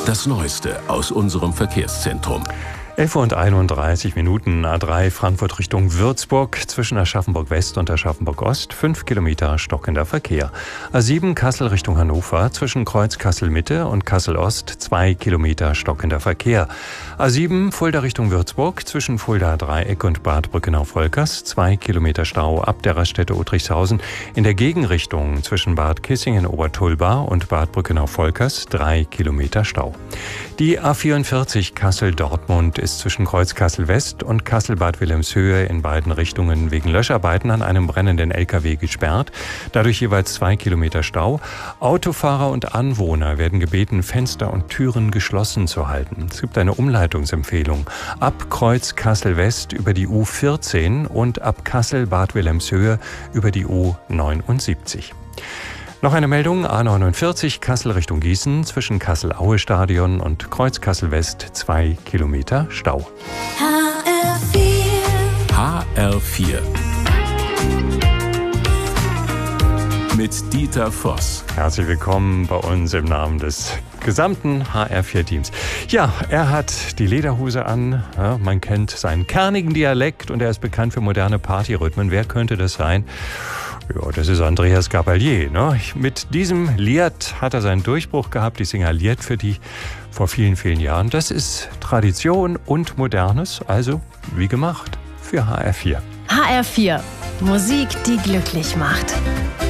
Das Neueste aus unserem Verkehrszentrum. 11:31 A3 Frankfurt Richtung Würzburg zwischen Aschaffenburg West und Aschaffenburg Ost 5 Kilometer stockender Verkehr. A7 Kassel Richtung Hannover zwischen Kreuz Kassel Mitte und Kassel Ost 2 Kilometer stockender Verkehr. A7 Fulda Richtung Würzburg zwischen Fulda Dreieck und Bad Brückenau-Volkers 2 Kilometer Stau ab der Raststätte Uttrichshausen. In der Gegenrichtung zwischen Bad Kissingen-Obertulba und Bad Brückenau-Volkers 3 Kilometer Stau. Die A44 Kassel-Dortmund ist zwischen Kreuz Kassel West und Kassel-Bad Wilhelmshöhe in beiden Richtungen wegen Löscharbeiten an einem brennenden LKW gesperrt. Dadurch jeweils 2 Kilometer Stau. Autofahrer und Anwohner werden gebeten, Fenster und Türen geschlossen zu halten. Es gibt eine Umleitungsempfehlung. Ab Kreuz Kassel West über die U14 und ab Kassel-Bad Wilhelmshöhe über die U79. Noch eine Meldung, A49 Kassel Richtung Gießen zwischen Kassel-Aue-Stadion und Kreuz Kassel West 2 Kilometer Stau. HR4 mit Dieter Voss. Herzlich willkommen bei uns im Namen des gesamten HR4-Teams. Ja, er hat die Lederhose an, ja, man kennt seinen kernigen Dialekt und er ist bekannt für moderne Partyrhythmen. Wer könnte das sein? Ja, das ist Andreas Gabalier. Ne? Mit diesem Lied hat er seinen Durchbruch gehabt. Ich singe ein Lied für die vor vielen, vielen Jahren. Das ist Tradition und Modernes, also wie gemacht für HR4. HR4, Musik, die glücklich macht.